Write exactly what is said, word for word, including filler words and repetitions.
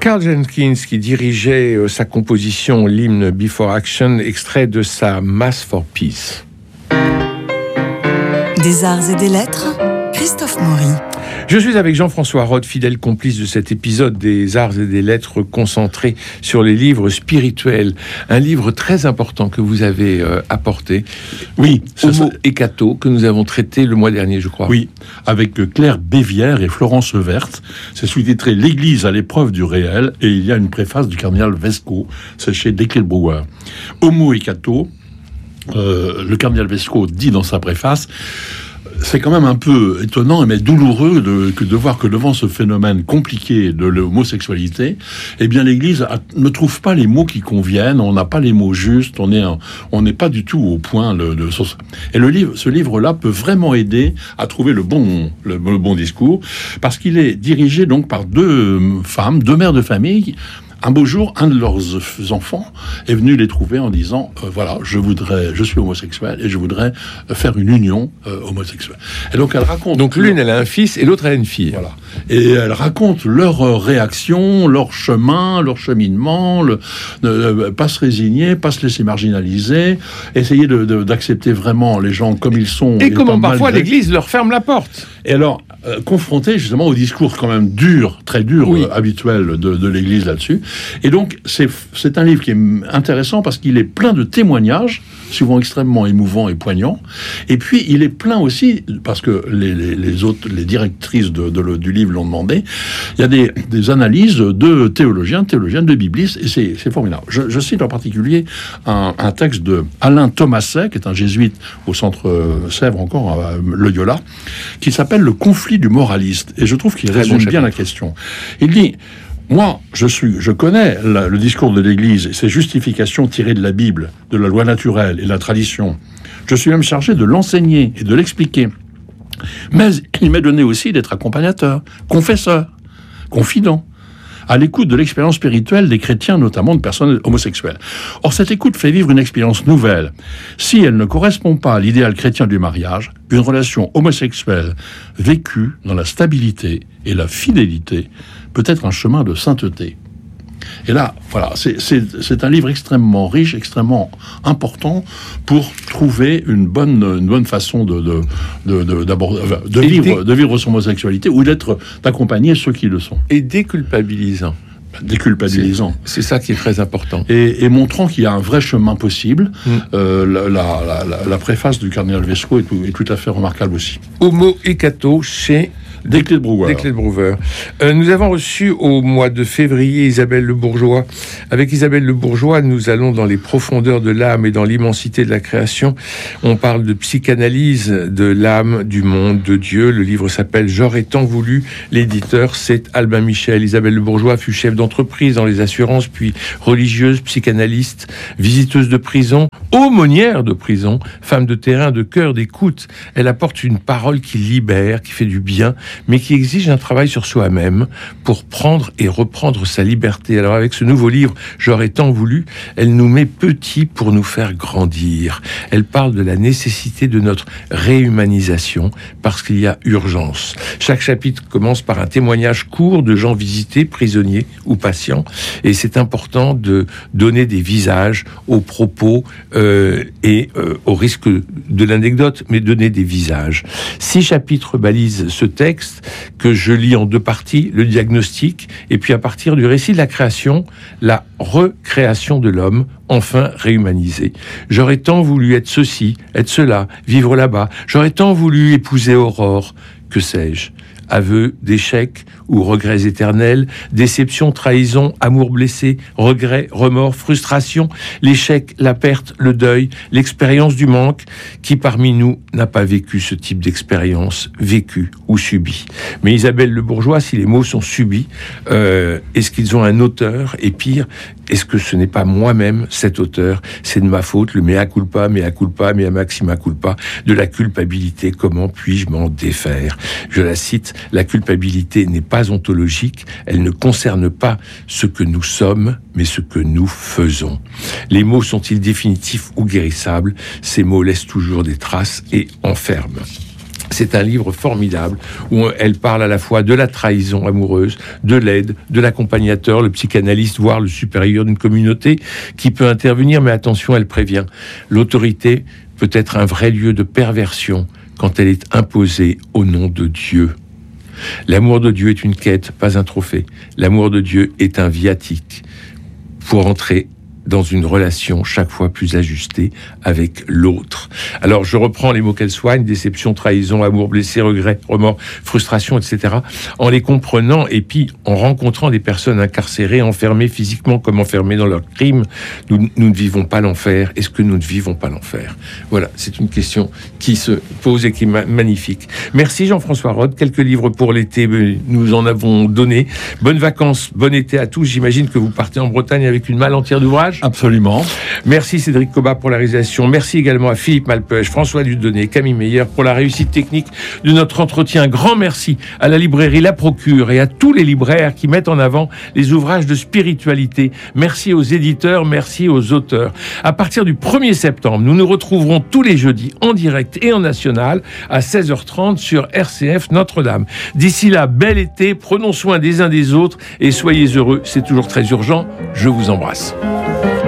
Carl Jenkins, qui dirigeait euh, sa composition, l'hymne Before Action, extrait de sa Mass for Peace. Des arts et des lettres, Christophe Maury. Je suis avec Jean-François Roth, fidèle complice de cet épisode des arts et des lettres concentré sur les livres spirituels. Un livre très important que vous avez euh, apporté. Oui, Homo et Cato, que nous avons traité le mois dernier, je crois. Oui, avec Claire Bévière et Florence Verte. C'est sous-titré L'Église à l'épreuve du réel, et il y a une préface du cardinal Vesco, c'est chez Deckelbrouwer. Homo et Cato, euh, le cardinal Vesco dit dans sa préface, c'est quand même un peu étonnant, mais douloureux de, que de voir que devant ce phénomène compliqué de l'homosexualité, eh bien l'Église a, ne trouve pas les mots qui conviennent, on n'a pas les mots justes, on est un, on n'est pas du tout au point de, de et le livre, ce livre-là peut vraiment aider à trouver le bon, le, le bon discours, parce qu'il est dirigé donc par deux femmes, deux mères de famille. Un beau jour, un de leurs enfants est venu les trouver en disant euh, voilà, je voudrais, je suis homosexuel et je voudrais faire une union euh, homosexuelle. Et donc elle raconte. Donc l'une, elle a un fils et l'autre, elle a une fille. Voilà. Et elle raconte leur réaction, leur chemin, leur cheminement, le, ne pas se résigner, pas se laisser marginaliser, essayer de, de, d'accepter vraiment les gens comme ils sont. Et, et comment parfois malgré... l'Église leur ferme la porte. Et alors, euh, confronté justement au discours quand même dur, très dur, oui. euh, habituel de, de l'Église là-dessus. Et donc, c'est, c'est un livre qui est intéressant parce qu'il est plein de témoignages, souvent extrêmement émouvants et poignants. Et puis, il est plein aussi, parce que les, les, les autres, les directrices de, de, de, du livre l'ont demandé, il y a des, des analyses de théologiens, théologiennes, de biblistes, et c'est, c'est formidable. Je, je cite en particulier un, un texte de Alain Thomaset, qui est un jésuite au centre Sèvres, encore, à Loyola, qui s'appelle « Le conflit du moraliste ». Et je trouve qu'il Très résume bon bien la question. Il dit... Moi, je suis, je connais la, le discours de l'Église et ses justifications tirées de la Bible, de la loi naturelle et de la tradition. Je suis même chargé de l'enseigner et de l'expliquer. Mais il m'est donné aussi d'être accompagnateur, confesseur, confident, à l'écoute de l'expérience spirituelle des chrétiens, notamment de personnes homosexuelles. Or, cette écoute fait vivre une expérience nouvelle. Si elle ne correspond pas à l'idéal chrétien du mariage, une relation homosexuelle vécue dans la stabilité et la fidélité peut être un chemin de sainteté. Et là, voilà, c'est, c'est, c'est un livre extrêmement riche, extrêmement important pour trouver une bonne, une bonne façon de, de, de, de, de, de, vivre, de vivre son homosexualité ou d'être, d'accompagner ceux qui le sont. Et déculpabilisant. Déculpabilisant. C'est, c'est ça qui est très important. Et, et montrant qu'il y a un vrai chemin possible. Mm. Euh, la, la, la, la préface du cardinal Vesco est tout, est tout à fait remarquable aussi. Homo et Cato chez Deckelbrouwer. Deckelbrouwer. Euh, nous avons reçu au mois de février Isabelle Le Bourgeois. Avec Isabelle Le Bourgeois, nous allons dans les profondeurs de l'âme et dans l'immensité de la création. On parle de psychanalyse de l'âme, du monde, de Dieu. Le livre s'appelle « J'aurais tant voulu ». L'éditeur, c'est Albin Michel. Isabelle Le Bourgeois fut chef d'entreprise dans les assurances, puis religieuse, psychanalyste, visiteuse de prison, aumônière de prison, femme de terrain, de cœur, d'écoute. Elle apporte une parole qui libère, qui fait du bien, mais qui exige un travail sur soi-même pour prendre et reprendre sa liberté. Alors avec ce nouveau livre, J'aurais tant voulu, elle nous met petits pour nous faire grandir. Elle parle de la nécessité de notre réhumanisation parce qu'il y a urgence. Chaque chapitre commence par un témoignage court de gens visités, prisonniers ou patients, et c'est important de donner des visages aux propos euh, et euh, au risque de l'anecdote, mais donner des visages. Six chapitres balisent ce texte que je lis en deux parties, le diagnostic, et puis à partir du récit de la création, la recréation de l'homme, enfin réhumanisé. J'aurais tant voulu être ceci, être cela, vivre là-bas. J'aurais tant voulu épouser Aurore, que sais-je. Aveux d'échecs ou regrets éternels, déception, trahison, amour blessé, regrets, remords, frustration, l'échec, la perte, le deuil, l'expérience du manque. Qui parmi nous n'a pas vécu ce type d'expérience, vécu ou subi? Mais Isabelle Le Bourgeois, si les mots sont subis, euh, est-ce qu'ils ont un auteur? Et pire, est-ce que ce n'est pas moi-même cet auteur? C'est de ma faute, le mea culpa, mea culpa, mea maxima culpa, de la culpabilité. Comment puis-je m'en défaire? Je la cite, la culpabilité n'est pas ontologique, elle ne concerne pas ce que nous sommes, mais ce que nous faisons. Les mots sont-ils définitifs ou guérissables? Ces mots laissent toujours des traces et enferment. C'est un livre formidable où elle parle à la fois de la trahison amoureuse, de l'aide, de l'accompagnateur, le psychanalyste, voire le supérieur d'une communauté qui peut intervenir, mais attention, elle prévient. L'autorité peut être un vrai lieu de perversion quand elle est imposée au nom de Dieu. L'amour de Dieu est une quête, pas un trophée. L'amour de Dieu est un viatique pour entrer dans une relation chaque fois plus ajustée avec l'autre. Alors, je reprends les mots qu'elle soigne, déception, trahison, amour blessé, regret, remords, frustration, et cetera, en les comprenant et puis en rencontrant des personnes incarcérées, enfermées physiquement comme enfermées dans leurs crimes. Nous, nous ne vivons pas l'enfer. Est-ce que nous ne vivons pas l'enfer? Voilà, c'est une question qui se pose et qui est ma- magnifique. Merci Jean-François Rode. Quelques livres pour l'été, nous en avons donné. Bonnes vacances, bon été à tous. J'imagine que vous partez en Bretagne avec une malle entière d'ouvrages. Absolument. Merci Cédric Cobat pour la réalisation. Merci également à Philippe Malpeuch, François Dudonné, Camille Meyer pour la réussite technique de notre entretien. Grand merci à la librairie La Procure et à tous les libraires qui mettent en avant les ouvrages de spiritualité. Merci aux éditeurs, merci aux auteurs. À partir du premier septembre, nous nous retrouverons tous les jeudis en direct et en national à seize heures trente sur R C F Notre-Dame. D'ici là, bel été, prenons soin des uns des autres et soyez heureux. C'est toujours très urgent. Je vous embrasse.